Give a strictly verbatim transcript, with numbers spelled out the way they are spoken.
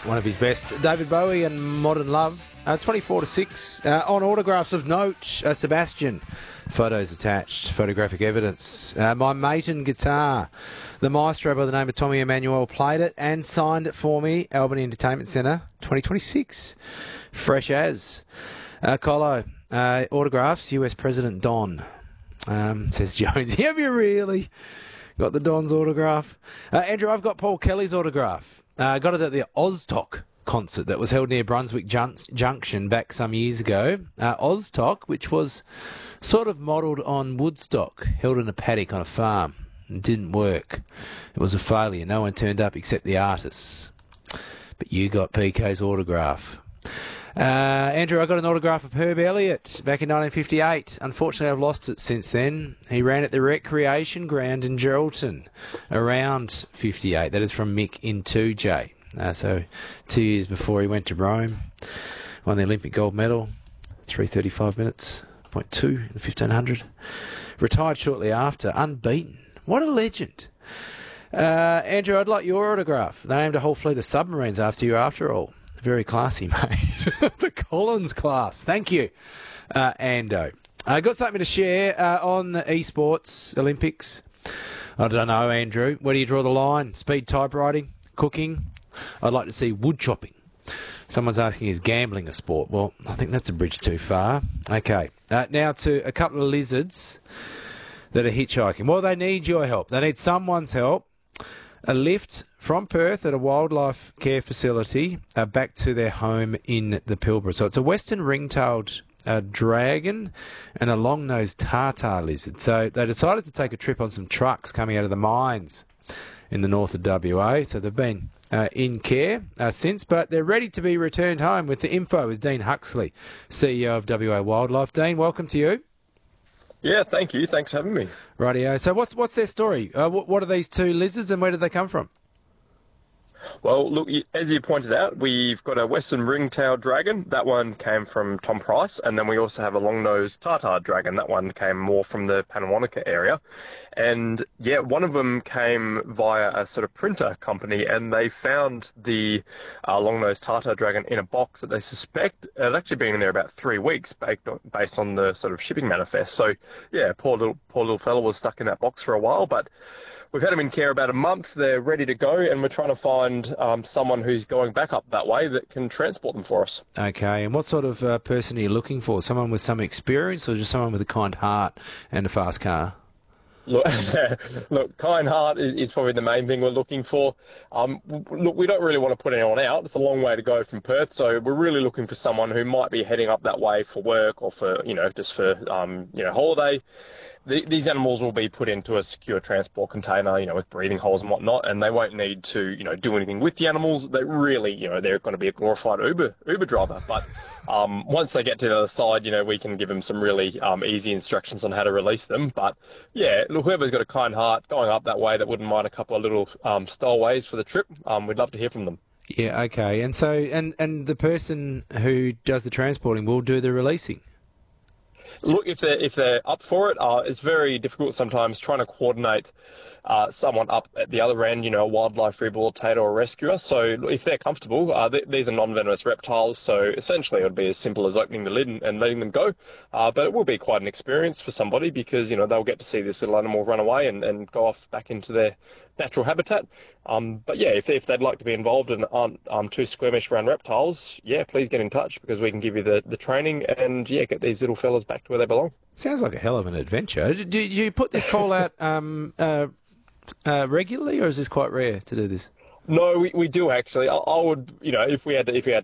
one of his best. David Bowie and Modern Love. Uh, twenty-four to six. Uh, on autographs of note, uh, Sebastian. Photos attached. Photographic evidence. Uh, my Maiden guitar. The maestro by the name of Tommy Emmanuel played it and signed it for me. Albany Entertainment Centre, twenty twenty-six. Fresh as. Uh, Colo. Uh, autographs. U S President Don. Um, says Jones. Have you really got the Don's autograph? Uh, Andrew, I've got Paul Kelly's autograph. I uh, got it at the Oztok concert that was held near Brunswick Jun- Junction back some years ago. Uh, Oztok, which was sort of modelled on Woodstock, held in a paddock on a farm. It didn't work. It was a failure. No one turned up except the artists. But you got P K's autograph. Uh, Andrew, I got an autograph of Herb Elliott back in nineteen fifty-eight. Unfortunately, I've lost it since then. He ran at the Recreation Ground in Geraldton around fifty-eight. That is from Mick in two J. Uh, so two years before he went to Rome. Won the Olympic gold medal. three thirty-five minutes, point two in the fifteen hundred. Retired shortly after. Unbeaten. What a legend. Uh, Andrew, I'd like your autograph. They named a whole fleet of submarines after you, after all. Very classy, mate. The Collins class. Thank you, uh, Ando. I uh, got something to share uh, on esports, Olympics. I don't know, Andrew. Where do you draw the line? Speed typewriting? Cooking? I'd like to see wood chopping. Someone's asking, is gambling a sport? Well, I think that's a bridge too far. Okay. Uh, now to a couple of lizards that are hitchhiking. Well, they need your help. They need someone's help. A lift from Perth at a wildlife care facility uh, back to their home in the Pilbara. So it's a western ring-tailed uh, dragon and a long-nosed tartar lizard. So they decided to take a trip on some trucks coming out of the mines in the north of W A. So they've been uh, in care uh, since, but they're ready to be returned home. With the info is Dean Huxley, C E O of W A Wildlife. Dean, welcome to you. Yeah, thank you. Thanks for having me. Rightio. So what's what's their story? Uh, what, what are these two lizards and where did they come from? Well, look, as you pointed out, we've got a western ring-tailed dragon. That one came from Tom Price. And then we also have a long-nosed tartar dragon. That one came more from the Panamonica area. And, yeah, one of them came via a sort of printer company, and they found the uh, long-nosed tartar dragon in a box that they suspect had actually been in there about three weeks based on, based on the sort of shipping manifest. So, yeah, poor little, poor little fella was stuck in that box for a while, but we've had them in care about a month. They're ready to go, and we're trying to find um, someone who's going back up that way that can transport them for us. Okay, and what sort of uh, person are you looking for? Someone with some experience or just someone with a kind heart and a fast car? Look, look, kind heart is, is probably the main thing we're looking for. Um, look, we don't really want to put anyone out. It's a long way to go from Perth, so we're really looking for someone who might be heading up that way for work or for, you know, just for, um, you know, holiday. The, these animals will be put into a secure transport container, you know, with breathing holes and whatnot, and they won't need to, you know, do anything with the animals. They really, you know, they're going to be a glorified Uber Uber driver. But um, once they get to the other side, you know, we can give them some really um, easy instructions on how to release them. But yeah, look, whoever's got a kind heart going up that way that wouldn't mind a couple of little um, stowaways for the trip, um, we'd love to hear from them. Yeah, okay. And so, and, and the person who does the transporting will do the releasing? Look, if they're, if they're up for it, uh, it's very difficult sometimes trying to coordinate uh, someone up at the other end, you know, a wildlife rehabilitator or rescuer. So if they're comfortable, uh, th- these are non-venomous reptiles, so essentially it would be as simple as opening the lid and, and letting them go. Uh, but it will be quite an experience for somebody because, you know, they'll get to see this little animal run away and, and go off back into their natural habitat. Um, but yeah, if, if they'd like to be involved and aren't um, too squeamish around reptiles, yeah, please get in touch because we can give you the, the training and, yeah, get these little fellas back to where they belong. Sounds like a hell of an adventure. Do, do you put this call out um, uh, uh, regularly or is this quite rare to do this? No, we, we do actually. I, I would, you know, if we had to, if we had